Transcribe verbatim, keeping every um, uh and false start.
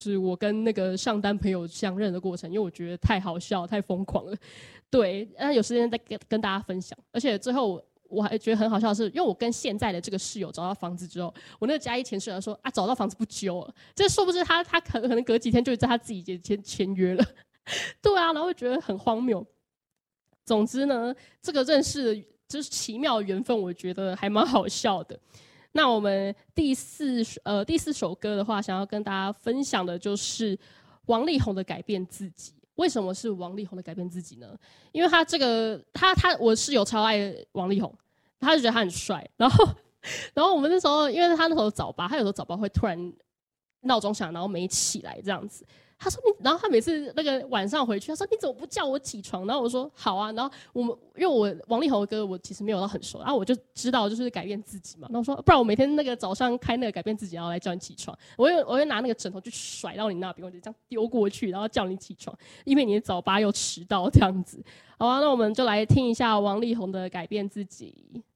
是我跟那个上单朋友相认的过程，因为我觉得太好笑太疯狂了。对，那有时间再 跟, 跟大家分享。而且最后我还觉得很好笑的是，因为我跟现在的这个室友找到房子之后，我那个嘉义前室友说啊，找到房子不揪了，这殊不知他他可能隔几天就在他自己签签约了。对啊，然后觉得很荒谬。总之呢，这个认识的就是奇妙的缘分，我觉得还蛮好笑的。那我们第四呃第四首歌的话，想要跟大家分享的就是王力宏的《改变自己》。为什么是王力宏的《改变自己》呢？因为他这个他他我室友超爱王力宏，他就觉得他很帅。然后然后我们那时候，因为他那时候早八，他有时候早八会突然闹钟响，然后没起来这样子。他说你，然后他每次那个晚上回去，他说你怎么不叫我起床？然后我说好啊。然后我们因为我王力宏的歌我其实没有到很熟，然后我就知道就是改变自己嘛。然后我说不然我每天那个早上开那个改变自己，然后来叫你起床。我会我会拿那个枕头去甩到你那边，我就这样丢过去，然后叫你起床，因为你的早八又迟到这样子。好啊，那我们就来听一下王力宏的《改变自己》。